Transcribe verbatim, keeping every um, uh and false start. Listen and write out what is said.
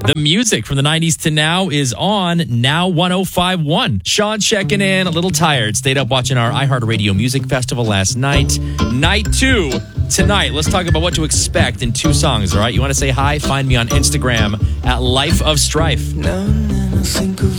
The music from the nineties to now is on Now one oh five point one. Sean checking in, a little tired. Stayed up watching our iHeartRadio Music Festival last night. Night two tonight. Let's talk about what to expect in two songs, all right? You want to say hi? Find me on Instagram at Life of Strife. Now and then I think of